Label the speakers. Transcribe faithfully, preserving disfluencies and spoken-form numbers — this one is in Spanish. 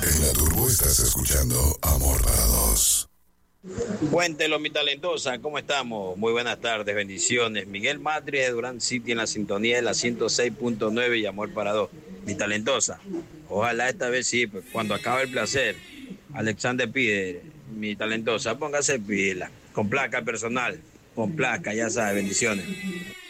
Speaker 1: En la Turbo estás escuchando Amor para Dos.
Speaker 2: Cuéntelo, mi talentosa, ¿cómo estamos? Muy buenas tardes, bendiciones. Miguel Matri de Durán City en la sintonía de la ciento seis punto nueve y Amor para Dos. Mi talentosa, ojalá esta vez sí, pues, cuando acabe el placer. Alexander pide, mi talentosa, póngase pila, con placa personal, con placa, ya sabes, bendiciones.